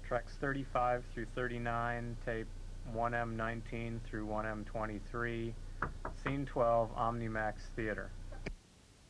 Tracks 35 through 39, tape 1M19 through 1M23, Scene 12, OmniMax Theater.